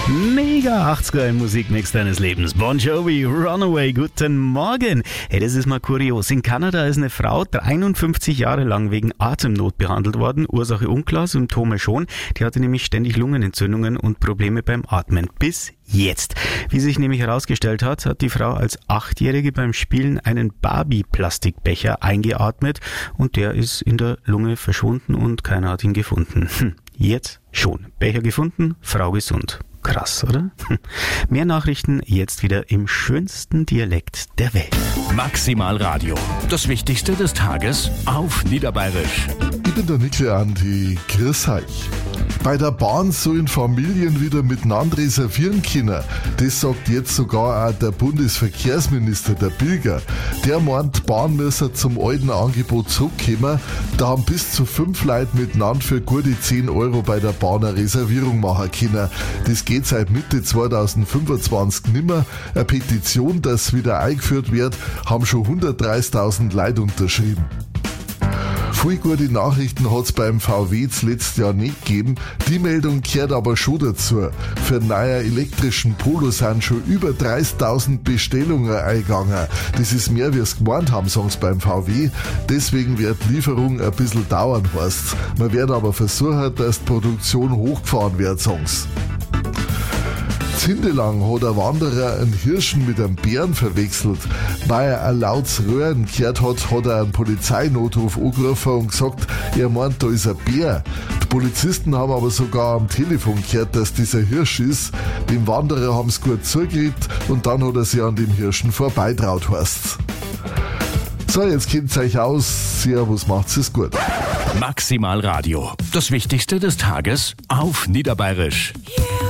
Mega 80er im Musikmix deines Lebens. Bon Jovi, Runaway, guten Morgen. Hey, das ist mal kurios. In Kanada ist eine Frau 53 Jahre lang wegen Atemnot behandelt worden. Ursache unklar, Symptome schon. Die hatte nämlich ständig Lungenentzündungen und Probleme beim Atmen. Bis jetzt. Wie sich nämlich herausgestellt hat, hat die Frau als 8-Jährige beim Spielen einen Barbie-Plastikbecher eingeatmet und der ist in der Lunge verschwunden und keiner hat ihn gefunden. Jetzt schon. Becher gefunden, Frau gesund. Krass, oder? Mehr Nachrichten jetzt wieder im schönsten Dialekt der Welt. Maximal Radio. Das Wichtigste des Tages auf Niederbayerisch. Ich bin der Nickel Andi. Grüß euch. Bei der Bahn sollen Familien wieder miteinander reservieren können. Das sagt jetzt sogar auch der Bundesverkehrsminister, der Bilger. Der meint, die Bahn müsse zum alten Angebot zurückkommen. Da haben bis zu 5 Leute miteinander für gute 10 Euro bei der Bahn eine Reservierung machen können. Das geht seit Mitte 2025 nimmer. Eine Petition, dass wieder eingeführt wird, haben schon 130.000 Leute unterschrieben. Viele gute Nachrichten hat es beim VW letztes Jahr nicht gegeben. Die Meldung gehört aber schon dazu. Für einen neuen elektrischen Polo sind schon über 30.000 Bestellungen eingegangen. Das ist mehr, wie es gemeint haben, sagen sie beim VW. Deswegen wird die Lieferung ein bisschen dauern, heißt's. Man wird aber versuchen, dass die Produktion hochgefahren wird, sagen sie. Hindelang hat ein Wanderer einen Hirschen mit einem Bären verwechselt. Weil er ein lautes Röhren gehört hat, hat er einen Polizeinotruf angerufen und gesagt, er meint, da ist ein Bär. Die Polizisten haben aber sogar am Telefon gehört, dass dieser Hirsch ist. Dem Wanderer haben sie gut zugeredet und dann hat er sich an dem Hirschen vorbeitraut, heißt's. So, jetzt kennt's euch aus. Servus, macht's es gut. Maximal Radio. Das Wichtigste des Tages auf Niederbayerisch. Yeah.